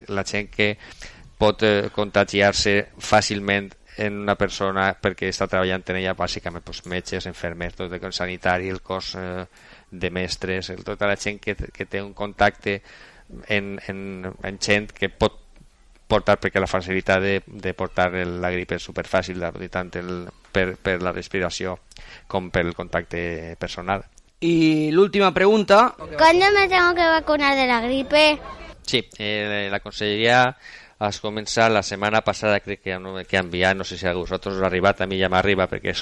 la gent que pot contagiar-se fàcilment en una persona perquè està treballant en ella, bàsicament metges, infermers, tot el sanitari, el cos de mestres, tota la gent que té un contacte en gent que pot portar, perquè la facilitat de portar la grip és superfàcil, tant per la respiració com per el contacte personal. Y la última pregunta. ¿Cuándo me tengo que vacunar de la gripe? Sí, la conselleria has començat la setmana passada, crec que ha enviat, no sé si a vosaltres us ha arribat, a mi ja m'arriba perquè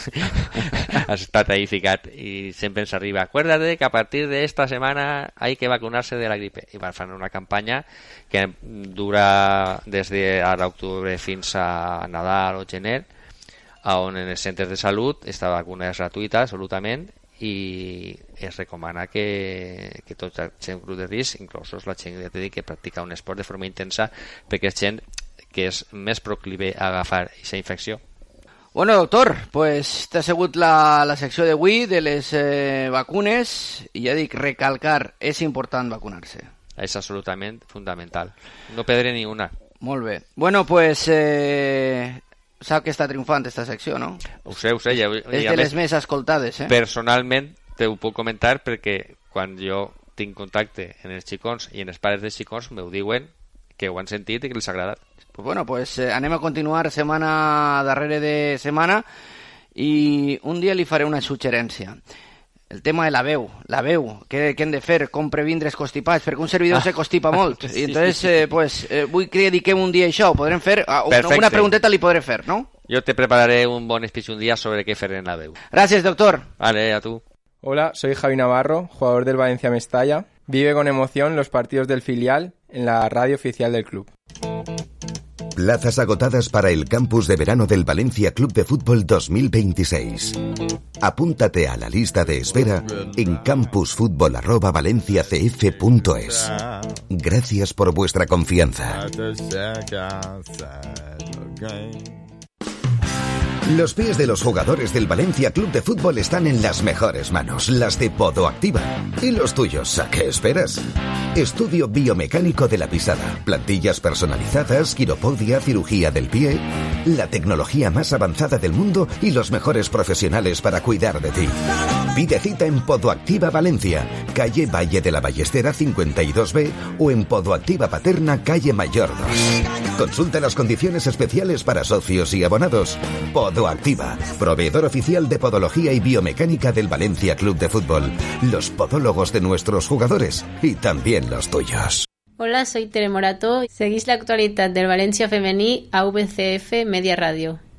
has estat ahí ficat i sempre ens arriba, acuérdate que a partir de esta semana hay que vacunarse de la gripe, i van fer una campanya que dura des d'ara octubre fins a Nadal o gener, on en els centres de salut esta vacuna és gratuïta absolutament, i es recomana que tota la gent grup de risc, inclosos la gent que practica un esport de forma intensa, perquè és gent que és més proclive a agafar aquesta infecció. Bueno, doctor, pues t'ha sigut la secció d'avui de les vacunes, i ja dic, recalcar, és important vacunar-se. És absolutament fundamental. No perdre ni una. Molt bé. Bueno, pues sap que està triomfant esta secció, no? Ho sé. És de les més escoltades, Personalment te ho puc comentar perquè quan jo tinc contacte en els xicons i en els pares dels xicons m'ho diuen que ho han sentit i que els ha agradat. Pues bueno, pues anem a continuar setmana darrere de setmana i un dia li faré una suggerència. El tema de la veu, què hem de fer, com previndre els constipats, perquè un servidor se constipa molt. I entonces, pues, vull que dediquem un dia a això, ho podrem fer? Una pregunteta li podré fer, ¿no? Yo te prepararé un bon speech un día sobre qué fer en la veu. Gracias, doctor. Vale, a tú. Hola, soy Javi Navarro, jugador del Valencia Mestalla. Vive con emoción los partidos del filial en la radio oficial del club. Plazas agotadas para el campus de verano del Valencia Club de Fútbol 2026. Apúntate a la lista de espera en campusfutbol@valenciacf.es. Gracias por vuestra confianza. Los pies de los jugadores del Valencia Club de Fútbol están en las mejores manos, las de Podoactiva. ¿Y los tuyos? ¿A qué esperas? Estudio biomecánico de la pisada, plantillas personalizadas, quiropodia, cirugía del pie, la tecnología más avanzada del mundo y los mejores profesionales para cuidar de ti. Pide cita en Podoactiva Valencia, calle Valle de la Ballestera 52B o en Podoactiva Paterna, calle Mayor 2. Consulta las condiciones especiales para socios y abonados. Podoactiva, proveedor oficial de podología y biomecánica del Valencia Club de Fútbol. Los podólogos de nuestros jugadores y también los tuyos. Hola, soy Tere Morató. Seguís la actualitat del València femení a VCF Media Radio.